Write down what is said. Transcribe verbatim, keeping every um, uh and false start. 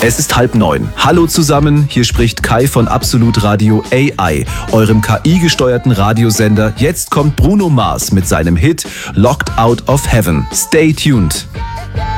Es ist halb neun. Hallo zusammen, hier spricht Kai von Absolut Radio A I, eurem K I-gesteuerten Radiosender. Jetzt kommt Bruno Mars mit seinem Hit Locked Out of Heaven. Stay tuned.